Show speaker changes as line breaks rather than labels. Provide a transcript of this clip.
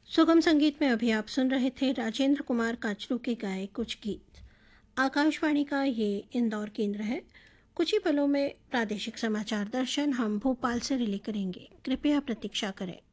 सुगम संगीत में अभी आप सुन रहे थे राजेंद्र कुमार काचरू के गाए कुछ गीत। आकाशवाणी का ये इंदौर केंद्र है। कुछ ही पलों में प्रादेशिक समाचार दर्शन हम भोपाल से रिले करेंगे। कृपया प्रतीक्षा करें।